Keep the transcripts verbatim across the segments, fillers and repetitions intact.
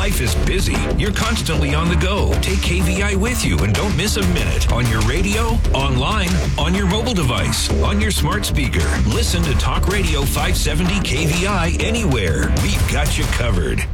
Life is busy. You're constantly on the go. Take K V I with you and don't miss a minute. On your radio, online, on your mobile device, on your smart speaker. Listen to Talk Radio five seventy K V I anywhere. We've got you covered.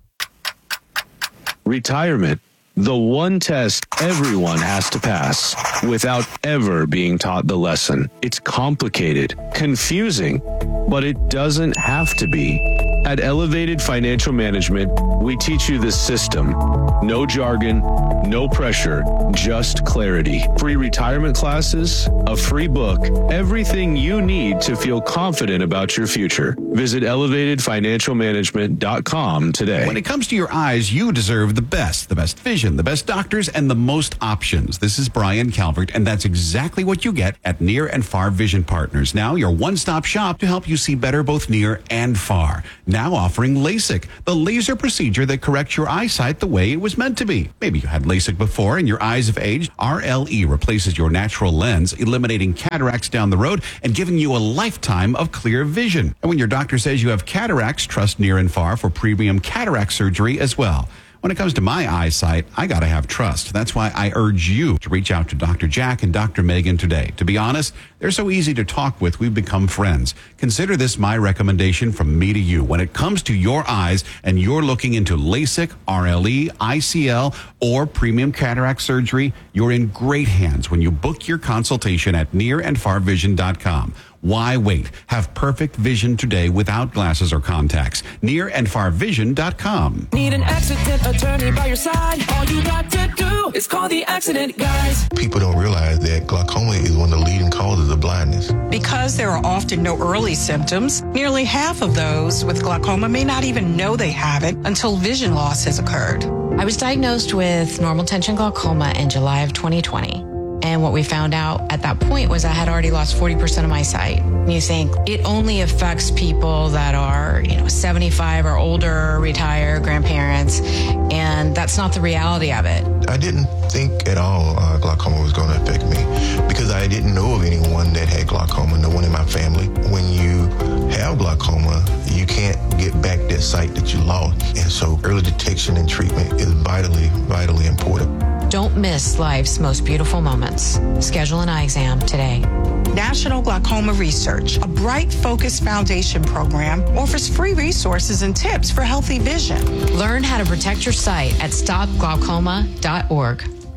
Retirement. The one test everyone has to pass without ever being taught the lesson. It's complicated, confusing, but it doesn't have to be. At Elevated Financial Management, we teach you the system. No jargon, no pressure, just clarity. Free retirement classes, a free book, everything you need to feel confident about your future. Visit elevated financial management dot com today. When it comes to your eyes, you deserve the best, the best vision, the best doctors, and the most options. This is Brian Calvert, and that's exactly what you get at Near and Far Vision Partners. Now, your one-stop shop to help you see better both near and far. Now offering LASIK, the laser procedure that corrects your eyesight the way it was meant to be. Maybe you had LASIK before and your eyes have aged. R L E replaces your natural lens, eliminating cataracts down the road and giving you a lifetime of clear vision. And when your doctor says you have cataracts, trust Near and Far for premium cataract surgery as well. When it comes to my eyesight, I gotta have trust. That's why I urge you to reach out to Doctor Jack and Doctor Megan today. To be honest, they're so easy to talk with, we've become friends. Consider this my recommendation from me to you. When it comes to your eyes and you're looking into LASIK, R L E, I C L, or premium cataract surgery, you're in great hands when you book your consultation at near and far vision dot com. Why wait? Have perfect vision today without glasses or contacts. near and far vision dot com. Need an accident attorney by your side? All you got to do is call the accident guys. People don't realize that glaucoma is one of the leading causes of blindness. Because there are often no early symptoms, nearly half of those with glaucoma may not even know they have it until vision loss has occurred. I was diagnosed with normal tension glaucoma in July of twenty twenty. And what we found out at that point was I had already lost forty percent of my sight. You think it only affects people that are, you know, seventy-five or older, retired, grandparents, and that's not the reality of it. I didn't think at all uh, glaucoma was going to affect me because I didn't know of anyone that had glaucoma, no one in my family. When you have glaucoma, you can't get back that sight that you lost. And so early detection and treatment is vitally, vitally important. Don't miss life's most beautiful moments. Schedule an eye exam today. National Glaucoma Research, a Bright Focus Foundation program, offers free resources and tips for healthy vision. Learn how to protect your sight at stop glaucoma dot org.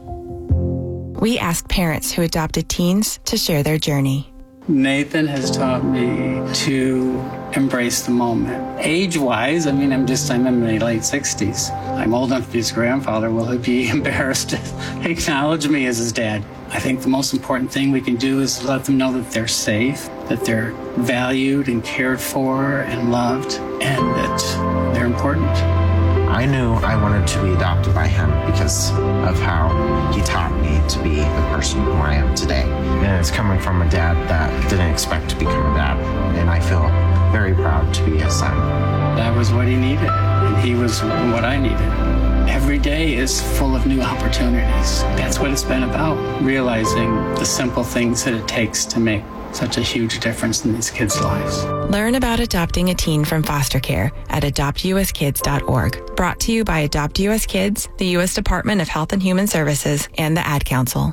We asked parents who adopted teens to share their journey. Nathan has taught me to embrace the moment. Age-wise, I mean, I'm just, I'm in my late sixties. I'm old enough to be his grandfather. Will he be embarrassed to acknowledge me as his dad? I think the most important thing we can do is let them know that they're safe, that they're valued and cared for and loved, and that they're important. I knew I wanted to be adopted by him because of how he taught me to be the person who I am today. And it's coming from a dad that didn't expect to become a dad. And I feel very proud to be his son. That was what he needed, and he was what I needed. Every day is full of new opportunities. That's what it's been about, realizing the simple things that it takes to make such a huge difference in these kids' lives. Learn about adopting a teen from foster care at adopt u s kids dot org. Brought to you by Adopt U S Kids, the U S Department of Health and Human Services, and the Ad Council.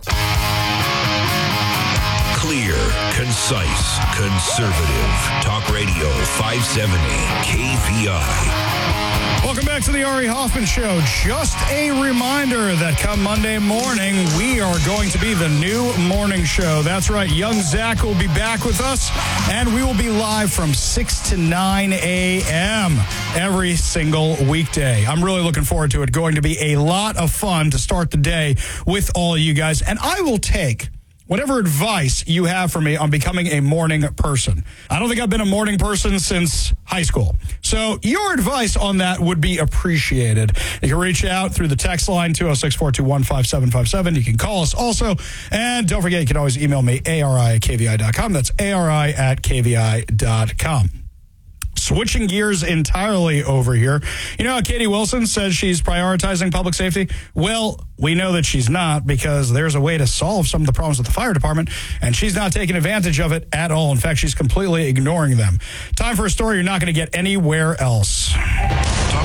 Clear, concise, conservative. Talk Radio five seventy K V I. Welcome back to the Ari Hoffman Show. Just a reminder that come Monday morning, we are going to be the new morning show. That's right. Young Zach will be back with us, and we will be live from six to nine a.m. every single weekday. I'm really looking forward to it. Going to be a lot of fun to start the day with all of you guys, and I will take whatever advice you have for me on becoming a morning person. I don't think I've been a morning person since high school. So your advice on that would be appreciated. You can reach out through the text line, two oh six, four two one, five seven five seven. You can call us also. And don't forget, you can always email me, A R I at K V I dot com. That's A R I at K V I dot com. Switching gears entirely over here. You know how Katie Wilson says she's prioritizing public safety? Well, we know that she's not, because there's a way to solve some of the problems with the fire department, and she's not taking advantage of it at all. In fact, she's completely ignoring them. Time for a story you're not going to get anywhere else. Talk Radio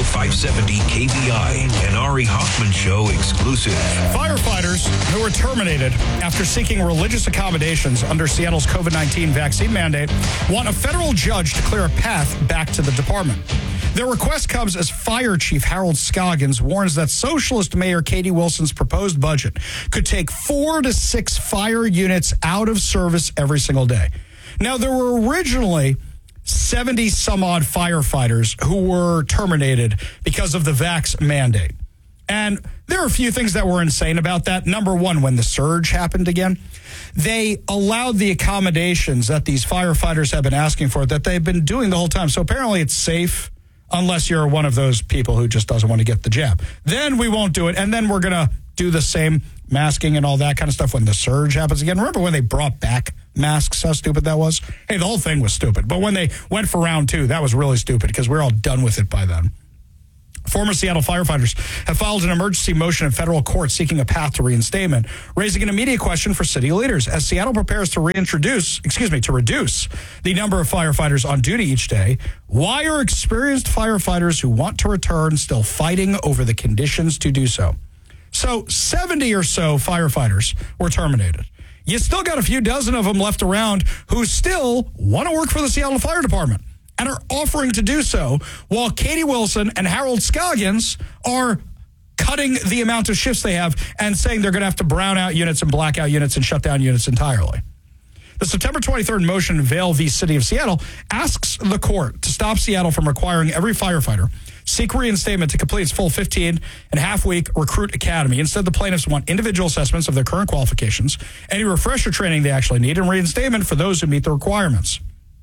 five seventy K V I, an Ari Hoffman Show exclusive. Firefighters who were terminated after seeking religious accommodations under Seattle's COVID nineteen vaccine mandate want a federal judge to clear a path back to the department. Their request comes as Fire Chief Harold Scoggins warns that Socialist Mayor Katie Wilson's proposed budget could take four to six fire units out of service every single day. Now, there were originally seventy some odd firefighters who were terminated because of the vax mandate. And there are a few things that were insane about that. Number one, when the surge happened again, they allowed the accommodations that these firefighters have been asking for that they've been doing the whole time. So apparently it's safe unless you're one of those people who just doesn't want to get the jab. Then we won't do it. And then we're going to do the same masking and all that kind of stuff when the surge happens again. Remember when they brought back masks, how stupid that was? Hey, the whole thing was stupid. But when they went for round two, that was really stupid because we're all done with it by then. Former Seattle firefighters have filed an emergency motion in federal court seeking a path to reinstatement, raising an immediate question for city leaders. As Seattle prepares to reintroduce, excuse me, to reduce the number of firefighters on duty each day, why are experienced firefighters who want to return still fighting over the conditions to do so? So seventy or so firefighters were terminated. You still got a few dozen of them left around who still want to work for the Seattle Fire Department and are offering to do so, while Katie Wilson and Harold Scoggins are cutting the amount of shifts they have and saying they're going to have to brown out units and black out units and shut down units entirely. The September twenty-third motion, Vail v. City of Seattle, asks the court to stop Seattle from requiring every firefighter seek reinstatement to complete its full fifteen and a half week recruit academy. Instead, the plaintiffs want individual assessments of their current qualifications, any refresher training they actually need, and reinstatement for those who meet the requirements.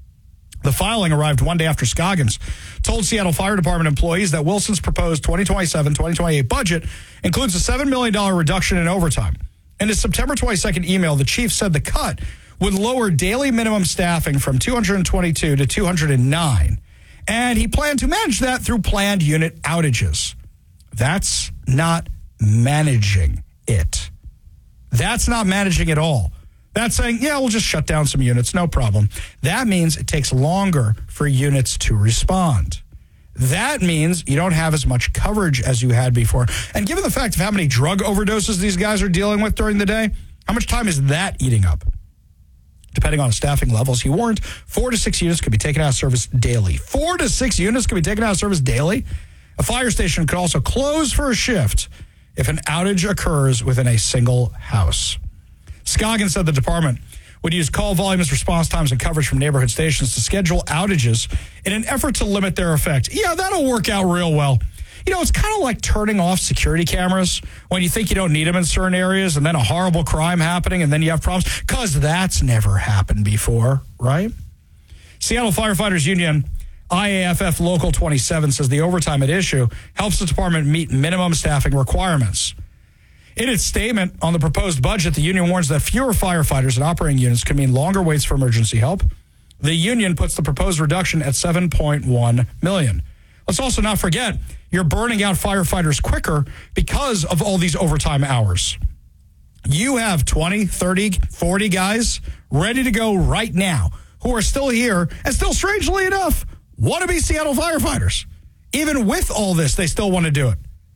The filing arrived one day after Scoggins told Seattle Fire Department employees that Wilson's proposed twenty twenty-seven twenty twenty-eight budget includes a seven million dollars reduction in overtime. In his September twenty-second email, the chief said the cut would lower daily minimum staffing from two hundred twenty-two to two hundred nine, and he planned to manage that through planned unit outages. That's not managing it. That's not managing at all. That's saying, yeah, we'll just shut down some units, no problem. That means it takes longer for units to respond. That means you don't have as much coverage as you had before. And given the fact of how many drug overdoses these guys are dealing with during the day, how much time is that eating up? Depending on staffing levels, he warned four to six units could be taken out of service daily. Four to six units could be taken out of service daily? A fire station could also close for a shift if an outage occurs within a single house. Scoggins said the department would use call volumes, response times, and coverage from neighborhood stations to schedule outages in an effort to limit their effect. Yeah, that'll work out real well. You know, it's kind of like turning off security cameras when you think you don't need them in certain areas and then a horrible crime happening and then you have problems, because that's never happened before, right? Seattle Firefighters Union, I A F F Local twenty-seven, says the overtime at issue helps the department meet minimum staffing requirements. In its statement on the proposed budget, the union warns that fewer firefighters and operating units could mean longer waits for emergency help. The union puts the proposed reduction at seven point one million dollars. Let's also not forget, you're burning out firefighters quicker because of all these overtime hours. You have twenty, thirty, forty guys ready to go right now who are still here and still, strangely enough, want to be Seattle firefighters. Even with all this, they still want to do it.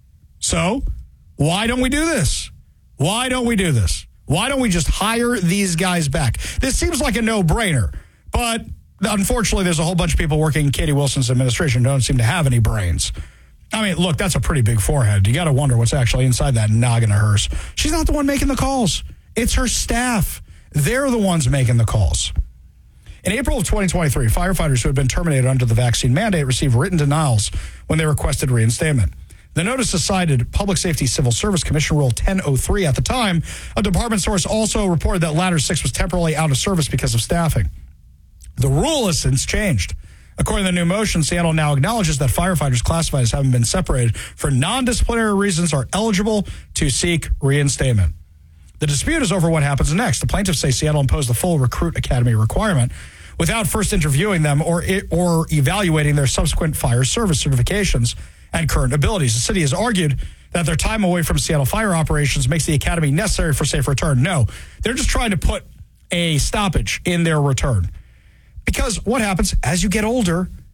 So why don't we do this? Why don't we do this? Why don't we just hire these guys back? This seems like a no-brainer, but unfortunately, there's a whole bunch of people working in Katie Wilson's administration who don't seem to have any brains. I mean, look, that's a pretty big forehead. You got to wonder what's actually inside that noggin of hers. She's not the one making the calls. It's her staff. They're the ones making the calls. In April of twenty twenty-three, firefighters who had been terminated under the vaccine mandate received written denials when they requested reinstatement. The notices cited Public Safety Civil Service Commission Rule ten oh three. At the time, a department source also reported that Ladder six was temporarily out of service because of staffing. The rule has since changed. According to the new motion, Seattle now acknowledges that firefighters classified as having been separated for non-disciplinary reasons are eligible to seek reinstatement. The dispute is over what happens next. The plaintiffs say Seattle imposed the full recruit academy requirement without first interviewing them or or evaluating their subsequent fire service certifications and current abilities. The city has argued that their time away from Seattle fire operations makes the academy necessary for safe return. No, they're just trying to put a stoppage in their return. Because what happens as you get older,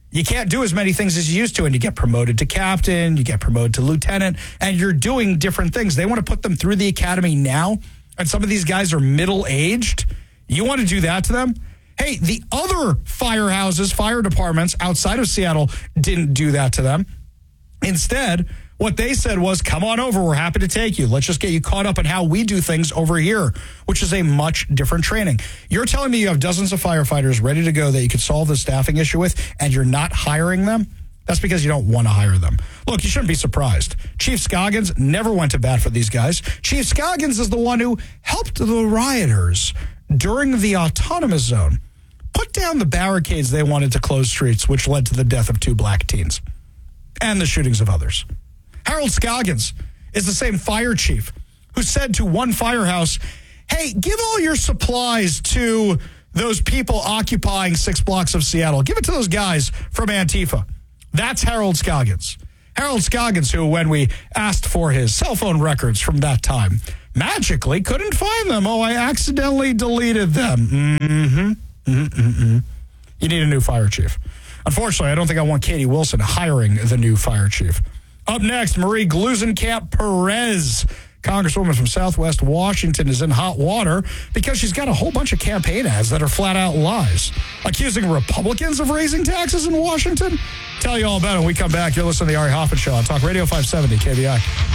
You can't do as many things as you used to, and you get promoted to captain, you get promoted to lieutenant, and you're doing different things. They want to put them through the academy now, and some of these guys are middle-aged. You want to do that to them? Hey, the other firehouses, fire departments outside of Seattle didn't do that to them. Instead, what they said was, come on over, we're happy to take you. Let's just get you caught up on how we do things over here, which is a much different training. You're telling me you have dozens of firefighters ready to go that you could solve the staffing issue with, and you're not hiring them? That's because you don't want to hire them. Look, you shouldn't be surprised. Chief Scoggins never went to bat for these guys. Chief Scoggins is the one who helped the rioters during the autonomous zone put down the barricades they wanted to close streets, which led to the death of two black teens and the shootings of others. Harold Scoggins is the same fire chief who said to one firehouse, hey, give all your supplies to those people occupying six blocks of Seattle. Give it to those guys from Antifa. That's Harold Scoggins. Harold Scoggins, who, when we asked for his cell phone records from that time, magically couldn't find them. Oh, I accidentally deleted them. Mm-hmm. Mm-hmm. You need a new fire chief. Unfortunately, I don't think I want Katie Wilson hiring the new fire chief. Up next, Marie Gluesenkamp Perez, Congresswoman from Southwest Washington, is in hot water because she's got a whole bunch of campaign ads that are flat-out lies, accusing Republicans of raising taxes in Washington. Tell you all about it when we come back. You're listening to the Ari Hoffman Show on Talk Radio five seventy K V I.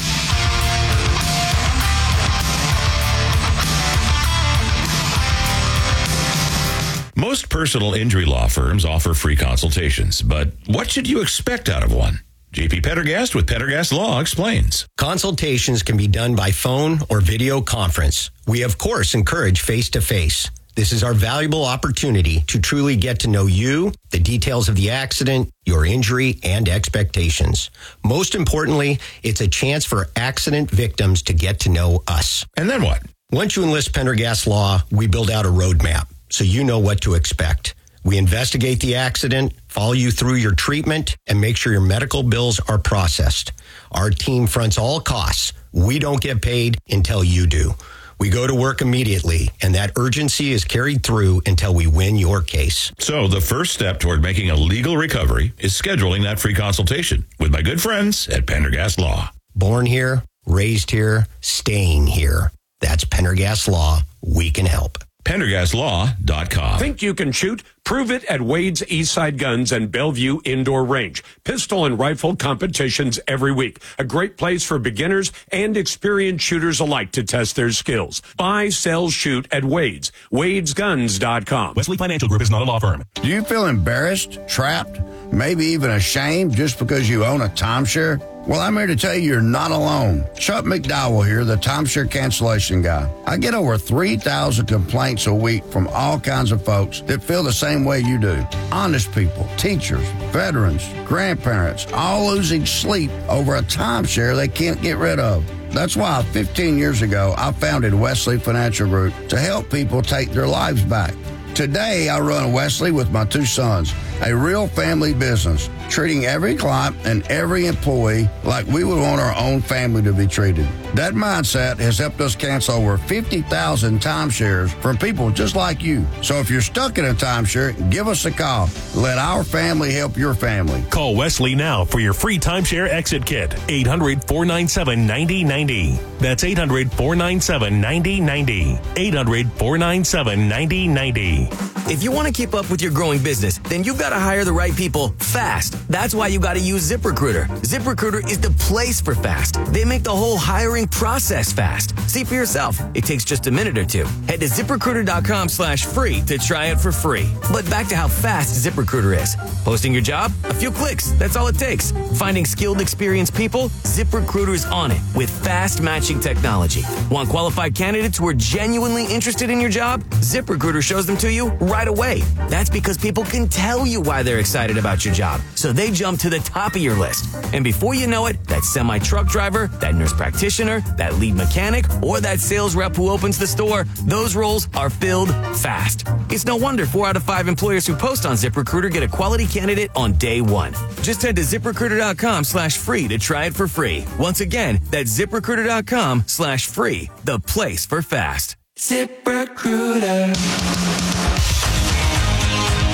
Most personal injury law firms offer free consultations, but what should you expect out of one? J P Pendergast with Pendergast Law explains. Consultations can be done by phone or video conference. We, of course, encourage face-to-face. This is our valuable opportunity to truly get to know you, the details of the accident, your injury, and expectations. Most importantly, it's a chance for accident victims to get to know us. And then what? Once you enlist Pendergast Law, we build out a roadmap so you know what to expect. We investigate the accident, follow you through your treatment, and make sure your medical bills are processed. Our team fronts all costs. We don't get paid until you do. We go to work immediately, and that urgency is carried through until we win your case. So the first step toward making a legal recovery is scheduling that free consultation with my good friends at Pendergast Law. Born here, raised here, staying here. That's Pendergast Law. We can help. Pendergast Law dot com. Think you can shoot? Prove it at Wade's Eastside Guns and Bellevue Indoor Range. Pistol and rifle competitions every week. A great place for beginners and experienced shooters alike to test their skills. Buy, sell, shoot at Wade's. Wades Guns dot com. Wesley Financial Group is not a law firm. Do you feel embarrassed, trapped, maybe even ashamed just because you own a timeshare? Well, I'm here to tell you you're not alone. Chuck McDowell here, the timeshare cancellation guy. I get over three thousand complaints a week from all kinds of folks that feel the same way you do. Honest people, teachers, veterans, grandparents, all losing sleep over a timeshare they can't get rid of. That's why fifteen years ago, I founded Wesley Financial Group to help people take their lives back. Today, I run Wesley with my two sons, a real family business, treating every client and every employee like we would want our own family to be treated. That mindset has helped us cancel over fifty thousand timeshares from people just like you. So if you're stuck in a timeshare, give us a call. Let our family help your family. Call Wesley now for your free timeshare exit kit. eight hundred, four nine seven, nine zero nine zero. That's eight hundred, four nine seven, nine zero nine zero. eight hundred, four nine seven, nine zero nine zero. If you want to keep up with your growing business, then you've got to hire the right people fast. That's why you got to use ZipRecruiter. ZipRecruiter is the place for fast. They make the whole hiring process fast. See for yourself. It takes just a minute or two. Head to ZipRecruiter.com slash free to try it for free. But back to how fast ZipRecruiter is. Posting your job? A few clicks. That's all it takes. Finding skilled, experienced people? ZipRecruiter's on it with fast matching technology. Want qualified candidates who are genuinely interested in your job? ZipRecruiter shows them to you right away. That's because people can tell you why they're excited about your job. So they jump to the top of your list. And before you know it, that semi-truck driver, that nurse practitioner, that lead mechanic, or that sales rep who opens the store, those roles are filled fast. It's no wonder four out of five employers who post on ZipRecruiter get a quality candidate on day one. Just head to ZipRecruiter.com slash free to try it for free. Once again, that's ZipRecruiter.com slash free, the place for fast. ZipRecruiter. Talk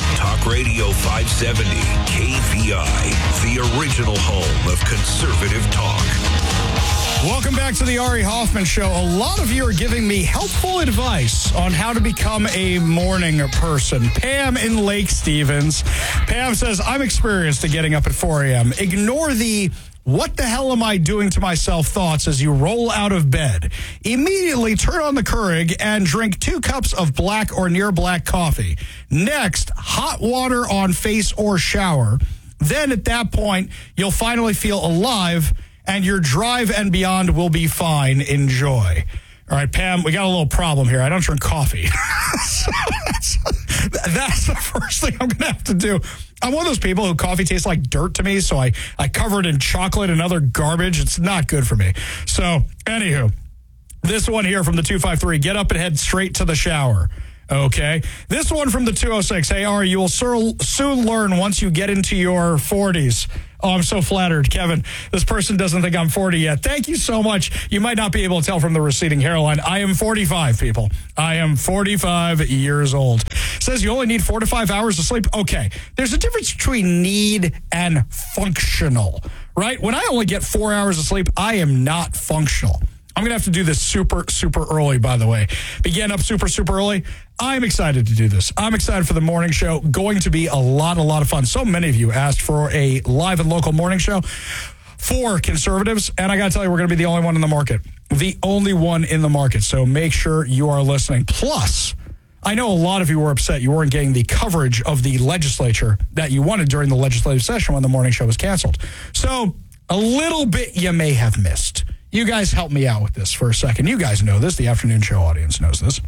Radio five seventy, K V I, the original home of conservative talk. Welcome back to the Ari Hoffman Show. A lot of you are giving me helpful advice on how to become a morning person. Pam in Lake Stevens. Pam says, I'm experienced at getting up at four a.m. Ignore the what the hell am I doing to myself thoughts as you roll out of bed. Immediately turn on the Keurig and drink two cups of black or near black coffee. Next, hot water on face or shower. Then at that point, you'll finally feel alive and your drive and beyond will be fine. Enjoy. All right, Pam, we got a little problem here. I don't drink coffee. So that's, that's the first thing I'm going to have to do. I'm one of those people who coffee tastes like dirt to me, so I, I cover it in chocolate and other garbage. It's not good for me. So, anywho, this one here from the two five three, get up and head straight to the shower. Okay. This one from the two oh six, hey, Ari, you will soon learn once you get into your forties. Oh, I'm so flattered, Kevin. This person doesn't think I'm forty yet. Thank you so much. You might not be able to tell from the receding hairline. I am forty-five, people. I am forty-five years old. Says you only need four to five hours of sleep. Okay. There's a difference between need and functional, right? When I only get four hours of sleep, I am not functional. I'm going to have to do this super, super early, by the way. Begin up super, super early. I'm excited to do this. I'm excited for the morning show. Going to be a lot, a lot of fun. So many of you asked for a live and local morning show for conservatives, and I got to tell you, we're going to be the only one in the market. The only one in the market. So make sure you are listening. Plus, I know a lot of you were upset you weren't getting the coverage of the legislature that you wanted during the legislative session when the morning show was canceled. So a little bit you may have missed. You guys help me out with this for a second. You guys know this. The afternoon show audience knows this.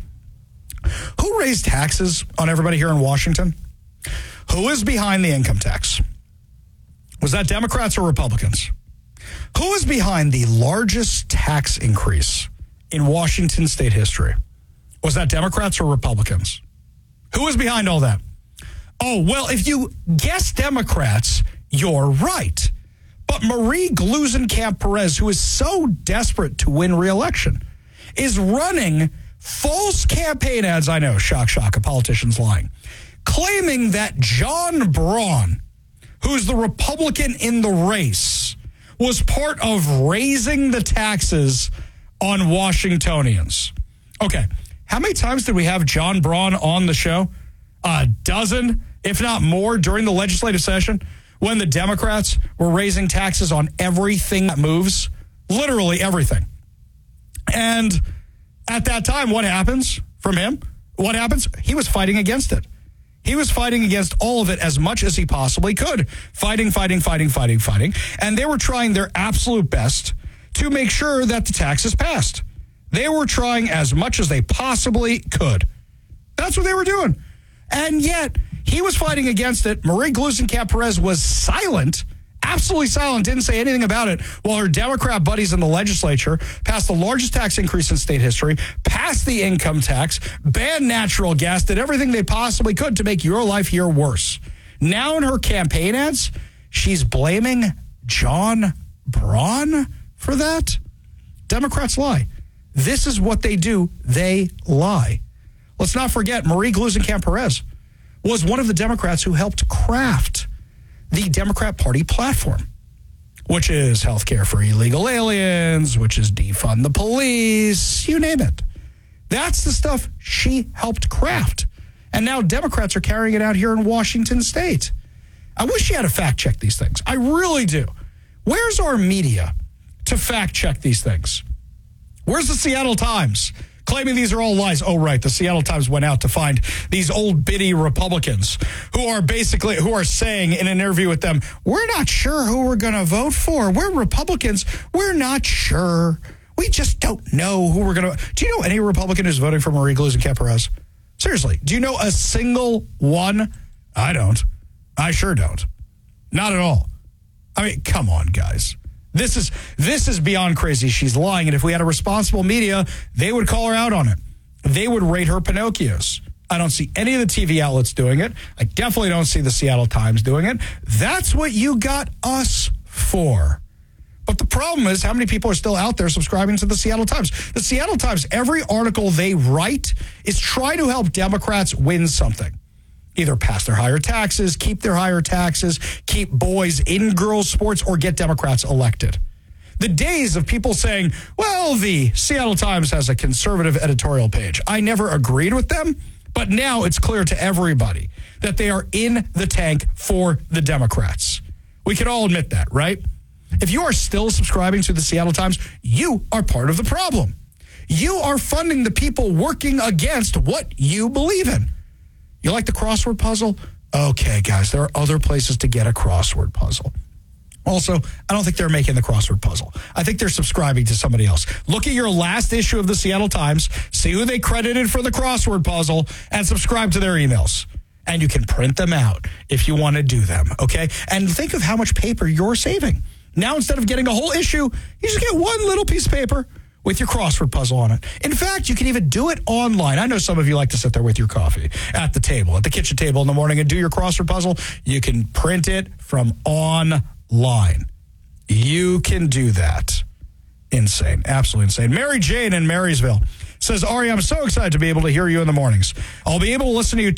Who raised taxes on everybody here in Washington? Who is behind the income tax? Was that Democrats or Republicans? Who is behind the largest tax increase in Washington state history? Was that Democrats or Republicans? Who is behind all that? Oh, well, if you guess Democrats, you're right. But Marie Gluesenkamp-Perez, who is so desperate to win re-election, is running false campaign ads. I know, shock, shock, a politician's lying. Claiming that John Braun, who's the Republican in the race, was part of raising the taxes on Washingtonians. Okay, how many times did we have John Braun on the show? A dozen, if not more, during the legislative session? When the Democrats were raising taxes on everything that moves, literally everything. And at that time, what happens from him? What happens? He was fighting against it. He was fighting against all of it as much as he possibly could. Fighting, fighting, fighting, fighting, fighting. And they were trying their absolute best to make sure that the taxes passed. They were trying as much as they possibly could. That's what they were doing. And yet, he was fighting against it. Marie Gluesenkamp-Perez was silent, absolutely silent, didn't say anything about it, while her Democrat buddies in the legislature passed the largest tax increase in state history, passed the income tax, banned natural gas, did everything they possibly could to make your life here worse. Now in her campaign ads, she's blaming John Braun for that. Democrats lie. This is what they do. They lie. Let's not forget, Marie Gluesenkamp-Perez was one of the Democrats who helped craft the Democrat Party platform, which is health care for illegal aliens, which is defund the police, you name it. That's the stuff she helped craft. And now Democrats are carrying it out here in Washington state. I wish she had to fact check these things. I really do. Where's our media to fact check these things? Where's the Seattle Times claiming these are all lies? Oh, right. The Seattle Times went out to find these old biddy Republicans who are basically, who are saying in an interview with them, we're not sure who we're going to vote for. We're Republicans. We're not sure. We just don't know who we're going to. Do you know any Republican who's voting for Marie Gluesenkamp-Perez? Seriously. Do you know a single one? I don't. I sure don't. Not at all. I mean, come on, guys. This is this is beyond crazy. She's lying. And if we had a responsible media, they would call her out on it. They would rate her Pinocchios. I don't see any of the T V outlets doing it. I definitely don't see the Seattle Times doing it. That's what you got us for. But the problem is how many people are still out there subscribing to the Seattle Times. The Seattle Times, every article they write is try to help Democrats win something. Either pass their higher taxes, keep their higher taxes, keep boys in girls' sports, or get Democrats elected. The days of people saying, well, the Seattle Times has a conservative editorial page. I never agreed with them, but now it's clear to everybody that they are in the tank for the Democrats. We can all admit that, right? If you are still subscribing to the Seattle Times, you are part of the problem. You are funding the people working against what you believe in. You like the crossword puzzle? Okay, guys, there are other places to get a crossword puzzle. Also, I don't think they're making the crossword puzzle. I think they're subscribing to somebody else. Look at your last issue of the Seattle Times, see who they credited for the crossword puzzle, and subscribe to their emails. And you can print them out if you want to do them, okay? And think of how much paper you're saving. Now, instead of getting a whole issue, you just get one little piece of paper with your crossword puzzle on it. In fact, you can even do it online. I know some of you like to sit there with your coffee at the table, at the kitchen table in the morning and do your crossword puzzle. You can print it from online. You can do that. Insane. Absolutely insane. Mary Jane in Marysville says, Ari, I'm so excited to be able to hear you in the mornings. I'll be able to listen to you